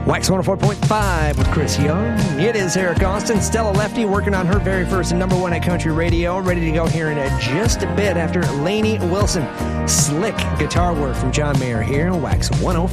Wax 104.5 with Chris Young. It is Eric Austin. Stella Lefty working on her very first number one at Country Radio. Ready to go here in just a bit after Lainey Wilson. Slick guitar work from John Mayer here on Wax 104.